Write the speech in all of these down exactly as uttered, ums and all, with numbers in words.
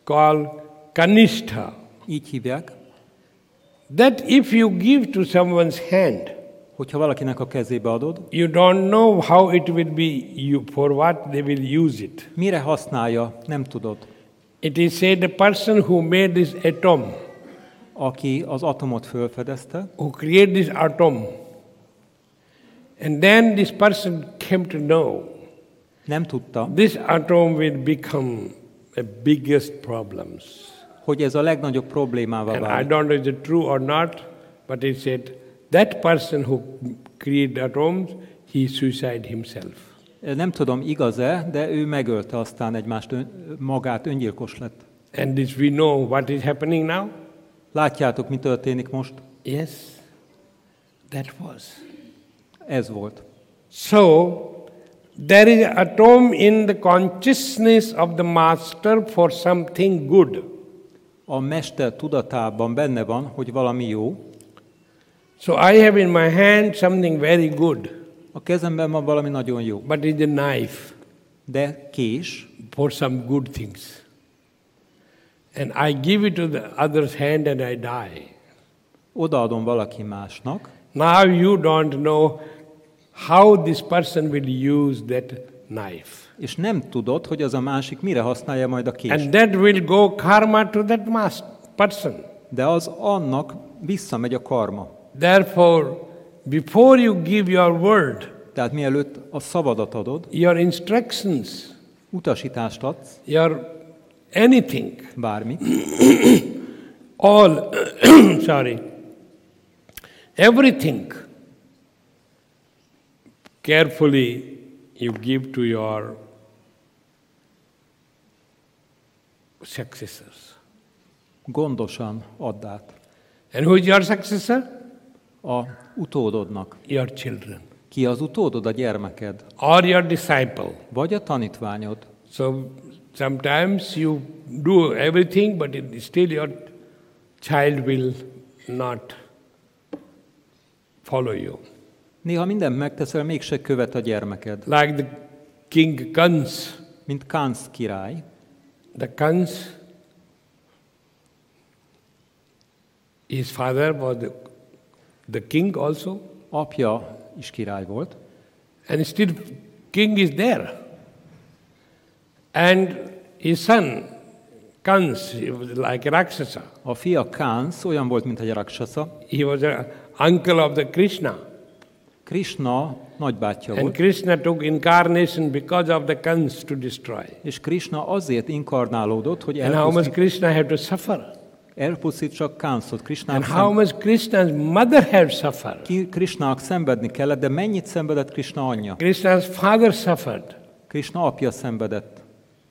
called Kanistha. Így hívják. That if you give to someone's hand, Hogyha valakinek a kezébe adod, you don't know how it will be, you, for what they will use it. mire használja, nem tudod. It is said the person who made this atom, Aki az atomot felfedezte, who created this atom, and then this person came to know nem tudta, this atom will become the biggest problems. hogy ez a legnagyobb problémává And I válik. don't know if it's true or not, but it said that person who created atoms, he suicided himself. Nem tudom, igaz-e, de ő megölte aztán egymást, ön, magát, öngyilkos lett. And this we know what is happening now? Látjátok, mi történik most? Yes, that was. Ez volt. So, there is atom in the consciousness of the master for something good. A mester tudatában benne van, hogy valami jó. So I have in my hand something very good, A kezemben van valami nagyon jó. but it's a knife De kés, for some good things. And I give it to the other's hand and I die. odaadom valaki másnak, Now you don't know how this person will use that knife. és nem tudod, hogy az a másik mire használja majd a kést. And that will go karma to that mas- person. De az annak visszamegy a karma. Therefore, before you give your word, Tehát mielőtt a szavadat adod, your instructions, utasítást adsz, your anything, bármit, all, sorry, everything, carefully you give to your successors. gondosan add át And who is your successor? a utódodnak. Your children. Ki az utódod? A gyermeked. Or your disciple. Vagy a tanítványod. So sometimes you do everything, but it, still your child will not follow you. Néha mindent megteszel, mégse követ a gyermeked. Like the king Kans. Mint Kánsz király. The Kans, his father was the, the king also, Apja is király volt, and still king is there. And his son, Kans, he was like a Rakshasa. a fia Kánsz olyan volt, mint egy raksasa. He was an uncle of the Krishna. Krishna nagybátyja And volt, Krishna took incarnation because of the Kans to destroy. és Krishna azért inkarnálódott, hogy And how much elpusztít, Krishna had to suffer. elpusztítsa Kánszot. Krisnának, And how szem, much Krishna's mother had suffered. ki- Krisnának szenvedni kellett, de mennyit szenvedett Krishna anyja? Krishna's father suffered. Krishna apja szenvedett.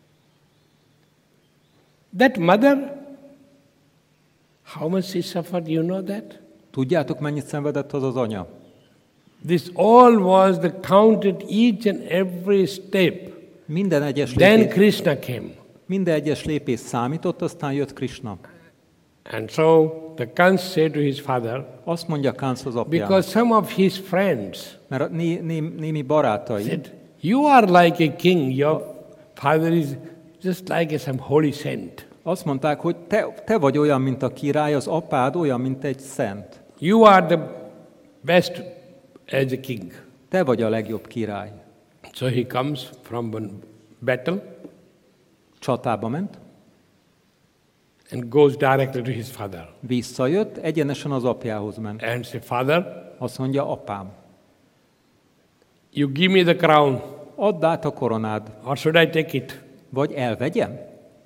That mother, how much she suffered, you know that? Tudjátok, mennyit szenvedett az az anya? This all was the counted each and every step. Minden egyes Then lépés, Krishna came. minden egyes lépés számított, aztán jött Krishna. And so the Kans said to his father, Azt mondja Kánsz az apjának, because some of his friends mert a né, né, némi barátai said, you are like a king, your father is just like a some holy saint. azt mondták, hogy te, te vagy olyan, mint a király, az apád olyan, mint egy szent. You are the best as a king. Te vagy a legjobb király. So he comes from one battle Csatába ment, and goes directly to his father. visszajött, egyenesen az apjához ment. And say, Father, Azt mondja, apám, you give me the crown, add át a koronád, or should I take it? vagy elvegyem?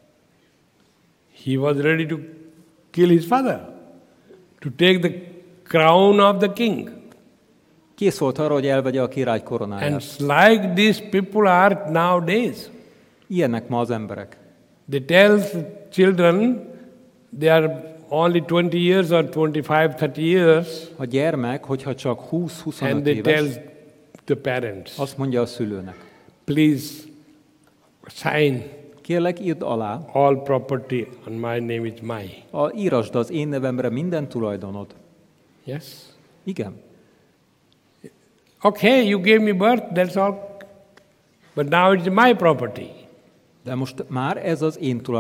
He was ready to kill his father, to take the crown of the king. Kész volt arra, hogy elvegye a király And koronáját. like these people are nowadays. Ilyenek ma az emberek. They tell children they are only twenty years or twenty-five, thirty years, A gyermek, hogyha csak and húsz-huszonöt they tell éves, the parents, azt mondja a szülőnek, please sign kérlek, írd alá, all property on my name is mine. a, írasd az én nevemre minden tulajdonod. Yes? Igen. Okay, you gave me birth, that's all. But now it's my property. De most már ez az én tulajdon.